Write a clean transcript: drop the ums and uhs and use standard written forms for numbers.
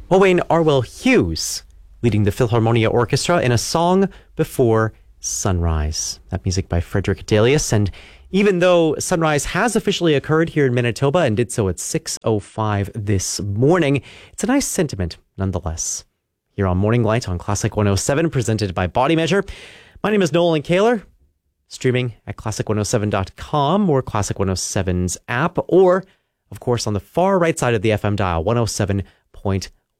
Owain Arwell Hughes leading the Philharmonia Orchestra in A Song Before Sunrise. That music by Frederick Delius. And even though sunrise has officially occurred here in Manitoba and did so at 6:05 this morning, it's a nice sentiment nonetheless. Here on Morning Light on Classic 107, presented by Body Measure. My name is Nolan Kaler, streaming at classic107.com or Classic 107's app, or, of course, on the far right side of the FM dial, 107.5.